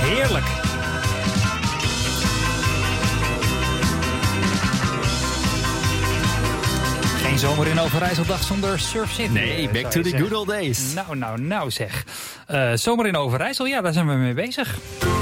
Heerlijk. Geen zomer in Overijsseldag zonder Surf City. Nee, back to the good old days. Nou zeg. Zomer in Overijssel, ja, daar zijn we mee bezig.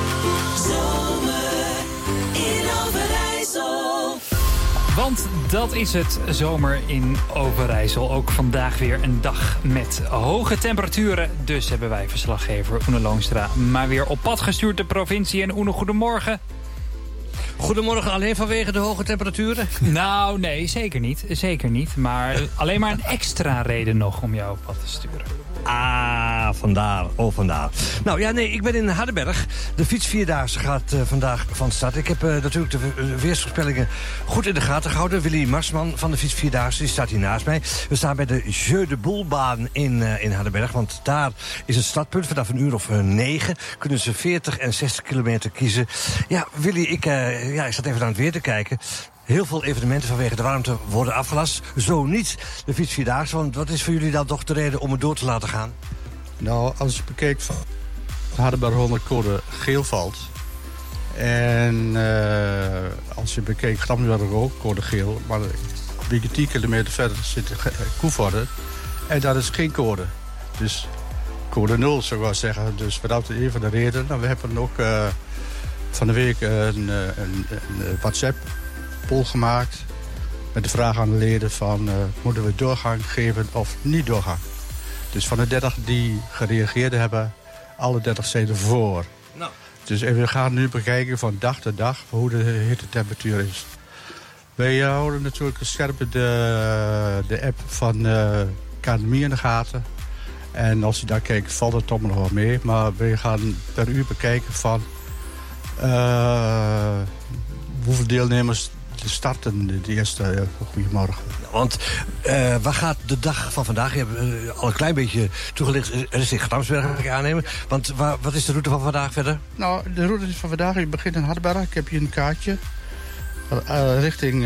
Zomer in Overijssel. Want dat is het, zomer in Overijssel. Ook vandaag weer een dag met hoge temperaturen. Dus hebben wij verslaggever Oene Loonstra maar weer op pad gestuurd de provincie. En Oene, goedemorgen. Goedemorgen, alleen vanwege de hoge temperaturen? Nou, nee, zeker niet. Maar alleen maar een extra reden nog om jou op pad te sturen. Vandaar. Nou ja, nee, ik ben in Hardenberg. De fietsvierdaagse gaat vandaag van start. Ik heb natuurlijk de weersvoorspellingen goed in de gaten gehouden. Willy Marsman van de fietsvierdaagse, die staat hier naast mij. We staan bij de Jeu de Boelbaan in Hardenberg. Want daar is het startpunt. Vanaf een uur of 9 kunnen ze 40 en 60 kilometer kiezen. Ja, Willy, ik zat even aan het weer te kijken. Heel veel evenementen vanwege de warmte worden afgelast. Zo niet de fietsvierdaagse. Want wat is voor jullie dan toch de reden om het door te laten gaan? Nou, als je bekijkt van Hardenberg onder code geel valt. En als je bekijkt Gramsberg ook code geel. Maar een beetje 10 kilometer verder zit Koevoorde. En dat is geen code. Dus code 0 zou ik wel zeggen. Dus dat is een van de redenen. Nou, we hebben ook van de week een WhatsApp poll gemaakt met de vraag aan de leden van moeten we doorgang geven of niet doorgang. Dus van de 30 die gereageerd hebben, alle 30 zijn ervoor. Nou. Dus we gaan nu bekijken van dag tot dag hoe de hittetemperatuur is. Wij houden natuurlijk scherp de app van KNMI in de gaten. En als je daar kijkt valt het toch nog wel mee. Maar we gaan per uur bekijken van hoeveel deelnemers starten de eerste goedemorgen. Want waar gaat de dag van vandaag? Je hebt al een klein beetje toegelicht richting Gramsberg, mag ik aannemen. Want wat is de route van vandaag verder? Nou, de route is van vandaag. Je begint in Hardenberg. Ik heb hier een kaartje. Richting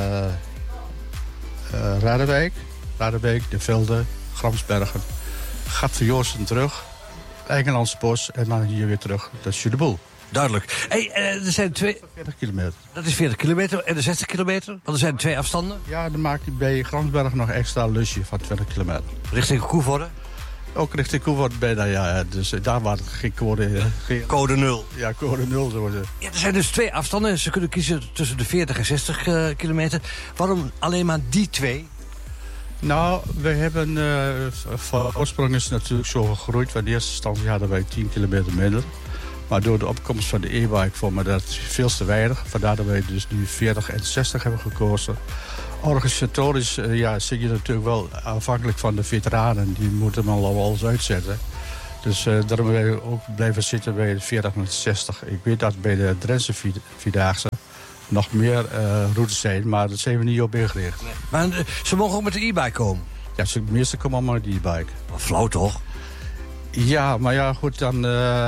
Radenwijk, De Velde, Gramsbergen. Gaat voor Joosten terug. Eikenlandse Bos en dan hier weer terug. Dat is Jeu de Boel. Duidelijk. Hey, er zijn 40 kilometer. Dat is 40 kilometer en de 60 kilometer? Want er zijn 2 afstanden. Ja, dan maakt hij bij Gramsberg nog extra lusje van 20 kilometer. Richting Koevoorde? Ook richting Koevoorde bijna, ja. Dus daar waar het geen code... Code 0. Ja, code 0 zo is het. Ja, er zijn dus 2 afstanden. Ze kunnen kiezen tussen de 40 en 60 kilometer. Waarom alleen maar die 2? Nou, we hebben... van oorsprong is het natuurlijk zo gegroeid. Want in eerste instantie hadden wij 10 kilometer minder. Maar door de opkomst van de e-bike vonden we dat veel te weinig. Vandaar dat wij dus nu 40 en 60 hebben gekozen. Organisatorisch zit je natuurlijk wel afhankelijk van de veteranen. Die moeten dan al alles uitzetten. Dus daarom wij ook blijven zitten bij de 40 en 60. Ik weet dat bij de Drentse Vierdaagse nog meer routes zijn. Maar daar zijn we niet op ingericht. Nee. Maar ze mogen ook met de e-bike komen? Ja, de meeste komen allemaal met de e-bike. Flauw toch? Ja, maar ja, goed, dan...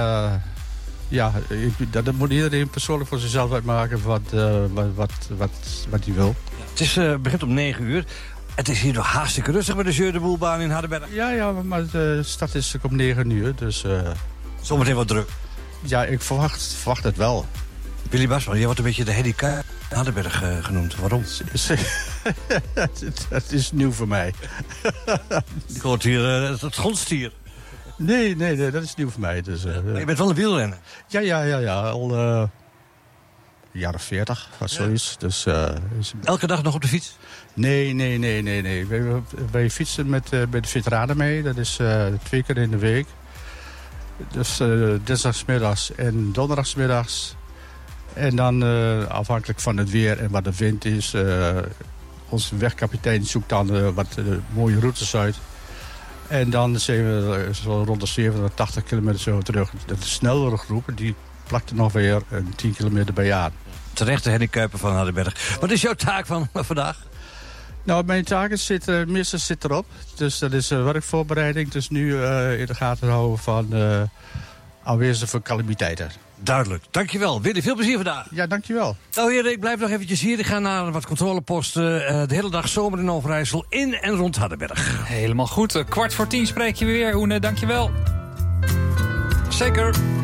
dat moet iedereen persoonlijk voor zichzelf uitmaken wat hij wil. Het begint om 9 uur. Het is hier nog hartstikke rustig bij de Jeu de Boelbaan in Hardenberg. Ja, maar de start is om 9 uur, dus... Zometeen wat druk. Ja, ik verwacht het wel. Willy Marsman, jij wordt een beetje de Hedy Kuiper in Hardenberg genoemd. Waarom? Het is nieuw voor mij. Ik hoort hier het grondstier. Nee, dat is nieuw voor mij. Dus, maar je bent wel een wielrenner? Ja, al jaren 40 of zoiets. Dus, elke dag nog op de fiets? Nee. Wij fietsen bij de veteranen mee. Dat is 2 keer in de week. Dus dinsdagsmiddags en donderdagsmiddags. En dan afhankelijk van het weer en wat de wind is. Onze wegkapitein zoekt dan wat mooie routes uit. En dan zijn we zo rond de 70, 80 kilometer zo terug. Dat is snellere groepen, die plakt er nog weer 10 kilometer bij aan. Terecht de Hedy Kuiper van Hardenberg. Wat is jouw taak van vandaag? Nou, mijn taak meestal zit erop. Dus dat is werkvoorbereiding. Dus nu in de gaten houden van aanwezig voor calamiteiten. Duidelijk. Dankjewel. Willy, veel plezier vandaag. Ja, dankjewel. Nou heren, ik blijf nog eventjes hier. Ik ga naar wat controleposten. De hele dag zomer in Overijssel, in en rond Hardenberg. Helemaal goed. 9:15 spreek je weer, Oene. Dankjewel. Zeker.